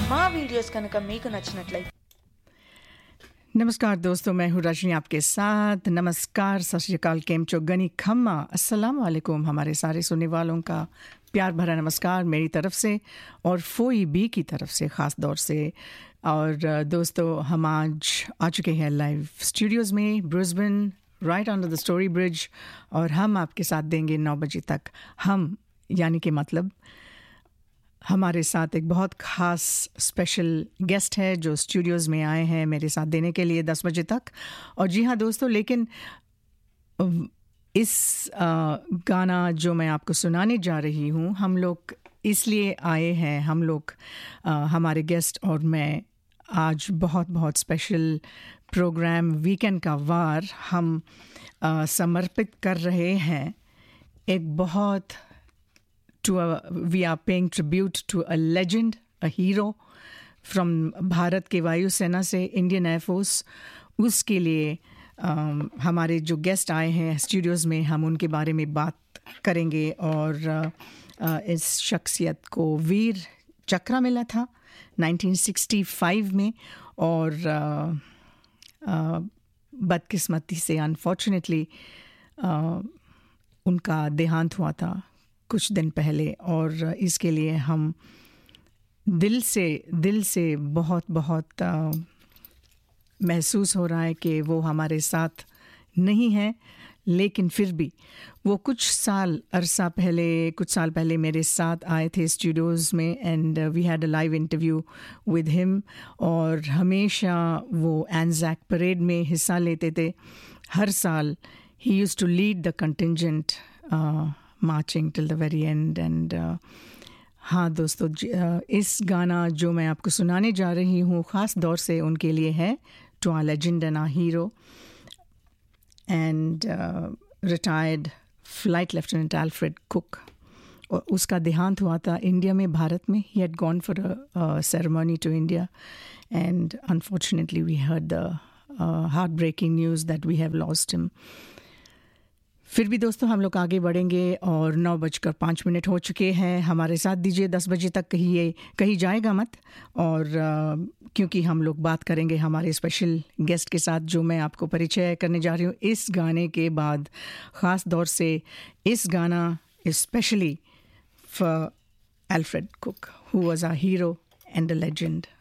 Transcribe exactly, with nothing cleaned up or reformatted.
మా వీడియోస్ కనుక మీకు నచ్చినట్లయితే नमस्कार दोस्तों, मैं हूँ रजनी आपके साथ। नमस्कार, सत श्री अकाल, केम चो, गनी खम्मा, अस्सलाम वालेकुम। हमारे सारे सुनने वालों का प्यार भरा नमस्कार मेरी तरफ से और फोई बी की तरफ से ख़ास तौर से। और दोस्तों, हम आज आ चुके हैं लाइव स्टूडियोज़ में Brisbane, right under the story bridge, और हम आपके साथ देंगे नौ बजे तक। हम यानी कि मतलब हमारे साथ एक बहुत ख़ास स्पेशल गेस्ट है जो स्टूडियोज़ में आए हैं मेरे साथ देने के लिए दस बजे तक। और जी हाँ दोस्तों, लेकिन इस आ, गाना जो मैं आपको सुनाने जा रही हूँ, हम लोग इसलिए आए हैं, हम लोग आ, हमारे गेस्ट और मैं आज बहुत बहुत स्पेशल प्रोग्राम वीकेंड का वार हम आ, समर्पित कर रहे हैं एक बहुत to a, we are paying tribute to a legend, a hero from Bharat के वायुसेना से, इंडियन एयरफोर्स। उसके लिए um, हमारे जो गेस्ट आए हैं स्टूडियोज़ में, हम उनके बारे में बात करेंगे। और uh, uh, इस शख्सियत को वीर चक्र मिला था नाइनटीन सिक्सटी फाइव में, और uh, uh, बदकिस्मती से अनफॉर्चुनेटली uh, उनका देहांत हुआ था कुछ दिन पहले। और इसके लिए हम दिल से दिल से बहुत बहुत आ, महसूस हो रहा है कि वो हमारे साथ नहीं है, लेकिन फिर भी वो कुछ साल अरसा पहले कुछ साल पहले मेरे साथ आए थे स्टूडियोज़ में, and we had a live interview with him. और हमेशा वो एंजाक परेड में हिस्सा लेते थे हर साल। ही used to lead the contingent marching till the very and. And हाँ दोस्तों, uh, इस गाना जो मैं आपको सुनाने जा रही हूँ ख़ास तौर से उनके लिए है, to our legend and our hero and retired flight lieutenant Alfred cook. और उसका देहांत हुआ था इंडिया में, भारत में। He had gone for a ceremony to India, and unfortunately we heard the heart breaking news that we have lost him. फिर भी दोस्तों, हम लोग आगे बढ़ेंगे और नौ बजकर पाँच मिनट हो चुके हैं। हमारे साथ दीजिए, दस बजे तक कहीं कहीं जाएगा मत। और uh, क्योंकि हम लोग बात करेंगे हमारे स्पेशल गेस्ट के साथ जो मैं आपको परिचय करने जा रही हूँ इस गाने के बाद। ख़ास तौर से इस गाना specially for Alfred cook, who was a hero and a legend.